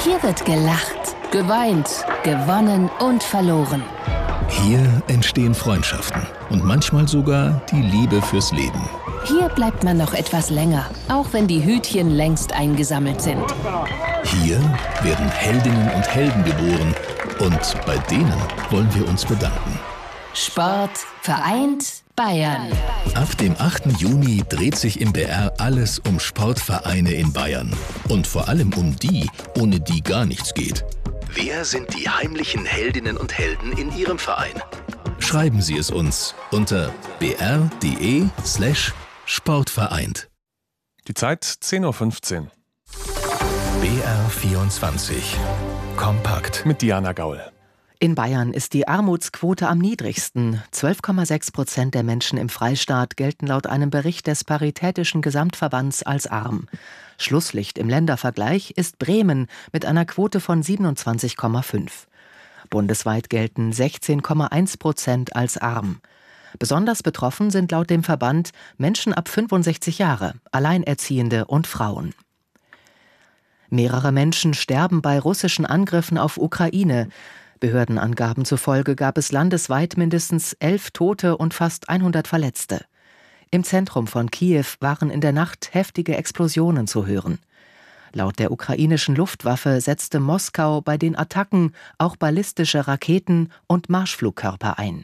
Hier wird gelacht, geweint, gewonnen und verloren. Hier entstehen Freundschaften und manchmal sogar die Liebe fürs Leben. Hier bleibt man noch etwas länger, auch wenn die Hütchen längst eingesammelt sind. Hier werden Heldinnen und Helden geboren und bei denen wollen wir uns bedanken. Sport vereint Bayern. Ab dem 8. Juni dreht sich im BR alles um Sportvereine in Bayern. Und vor allem um die, ohne die gar nichts geht. Wer sind die heimlichen Heldinnen und Helden in Ihrem Verein? Schreiben Sie es uns unter br.de/sportvereint. Die Zeit 10:15 Uhr. BR24 Kompakt Mit Diana Gaul. In Bayern ist die Armutsquote am niedrigsten. 12,6% der Menschen im Freistaat gelten laut einem Bericht des Paritätischen Gesamtverbands als arm. Schlusslicht im Ländervergleich ist Bremen mit einer Quote von 27,5. Bundesweit gelten 16,1% als arm. Besonders betroffen sind laut dem Verband Menschen ab 65 Jahre, Alleinerziehende und Frauen. Mehrere Menschen sterben bei russischen Angriffen auf Ukraine. Behördenangaben zufolge gab es landesweit mindestens 11 Tote und fast 100 Verletzte. Im Zentrum von Kiew waren in der Nacht heftige Explosionen zu hören. Laut der ukrainischen Luftwaffe setzte Moskau bei den Attacken auch ballistische Raketen und Marschflugkörper ein.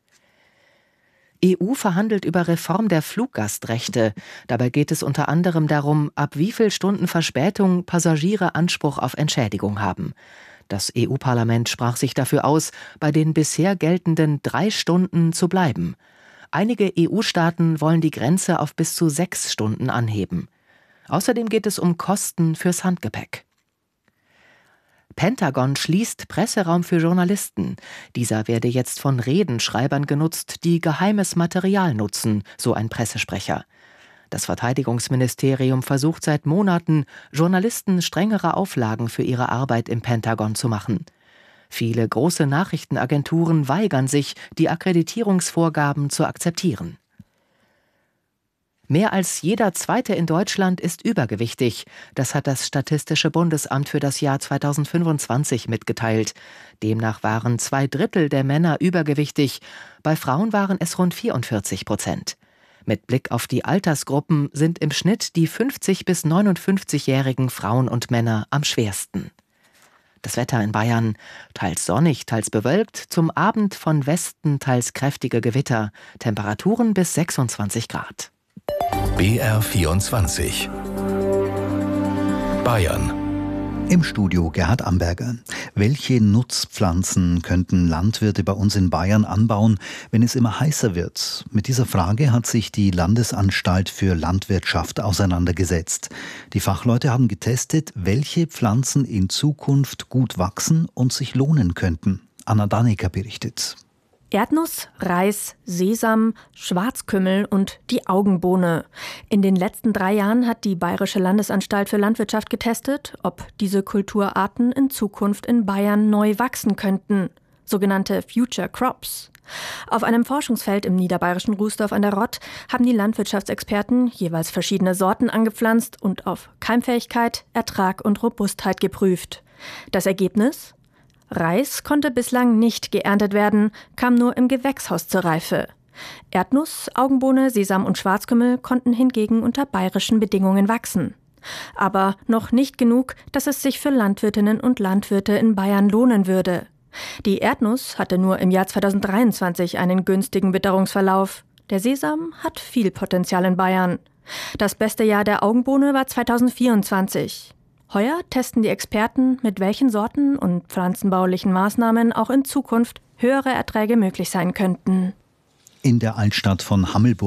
EU verhandelt über Reform der Fluggastrechte. Dabei geht es unter anderem darum, ab wie viel Stunden Verspätung Passagiere Anspruch auf Entschädigung haben. Das EU-Parlament sprach sich dafür aus, bei den bisher geltenden 3 Stunden zu bleiben. Einige EU-Staaten wollen die Grenze auf bis zu 6 Stunden anheben. Außerdem geht es um Kosten fürs Handgepäck. Pentagon schließt Presseraum für Journalisten. Dieser werde jetzt von Redenschreibern genutzt, die geheimes Material nutzen, so ein Pressesprecher. Das Verteidigungsministerium versucht seit Monaten, Journalisten strengere Auflagen für ihre Arbeit im Pentagon zu machen. Viele große Nachrichtenagenturen weigern sich, die Akkreditierungsvorgaben zu akzeptieren. Mehr als jeder Zweite in Deutschland ist übergewichtig. Das hat das Statistische Bundesamt für das Jahr 2025 mitgeteilt. Demnach waren 2/3 der Männer übergewichtig. Bei Frauen waren es rund 44%. Mit Blick auf die Altersgruppen sind im Schnitt die 50- bis 59-jährigen Frauen und Männer am schwersten. Das Wetter in Bayern: teils sonnig, teils bewölkt, zum Abend von Westen teils kräftige Gewitter, Temperaturen bis 26 Grad. BR24 Bayern. Im Studio Gerhard Amberger. Welche Nutzpflanzen könnten Landwirte bei uns in Bayern anbauen, wenn es immer heißer wird? Mit dieser Frage hat sich die Landesanstalt für Landwirtschaft auseinandergesetzt. Die Fachleute haben getestet, welche Pflanzen in Zukunft gut wachsen und sich lohnen könnten. Anna Dannecker berichtet. Erdnuss, Reis, Sesam, Schwarzkümmel und die Augenbohne. In den letzten 3 Jahren hat die Bayerische Landesanstalt für Landwirtschaft getestet, ob diese Kulturarten in Zukunft in Bayern neu wachsen könnten. Sogenannte Future Crops. Auf einem Forschungsfeld im niederbayerischen Rußdorf an der Rott haben die Landwirtschaftsexperten jeweils verschiedene Sorten angepflanzt und auf Keimfähigkeit, Ertrag und Robustheit geprüft. Das Ergebnis? Reis konnte bislang nicht geerntet werden, kam nur im Gewächshaus zur Reife. Erdnuss, Augenbohne, Sesam und Schwarzkümmel konnten hingegen unter bayerischen Bedingungen wachsen. Aber noch nicht genug, dass es sich für Landwirtinnen und Landwirte in Bayern lohnen würde. Die Erdnuss hatte nur im Jahr 2023 einen günstigen Witterungsverlauf. Der Sesam hat viel Potenzial in Bayern. Das beste Jahr der Augenbohne war 2024. Heuer testen die Experten, mit welchen Sorten und pflanzenbaulichen Maßnahmen auch in Zukunft höhere Erträge möglich sein könnten. In der Altstadt von Hammelburg